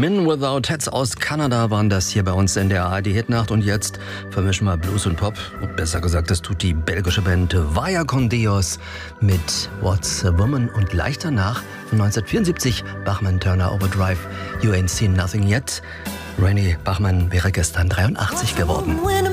Men Without Hats aus Kanada waren das hier bei uns in der ARD-Hitnacht. Und jetzt vermischen wir Blues und Pop. Und besser gesagt, das tut die belgische Band Vaya con Dios mit What's a Woman. Und gleich danach von 1974 Bachman Turner Overdrive, You Ain't Seen Nothing Yet. Rainy Bachman wäre gestern 83 geworden.